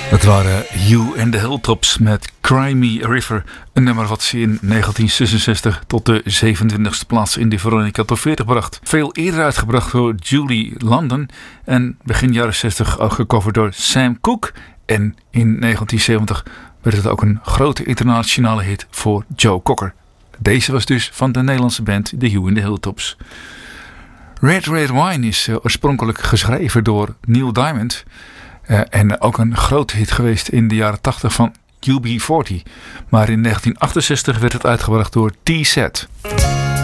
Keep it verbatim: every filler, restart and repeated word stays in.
Dat waren You and the Hilltops met Cry Me a River. Een nummer wat ze in negentien zesenzestig tot de zevenentwintigste plaats in de Veronica Top veertig bracht. Veel eerder uitgebracht door Julie London en begin jaren zestig ook gecoverd door Sam Cooke. En in negentien zeventig werd het ook een grote internationale hit voor Joe Cocker. Deze was dus van de Nederlandse band The You and the Hilltops. Red Red Wine is uh, oorspronkelijk geschreven door Neil Diamond. Uh, en ook een grote hit geweest in de jaren tachtig van U B veertig. Maar in negentien achtenzestig werd het uitgebracht door T-Set.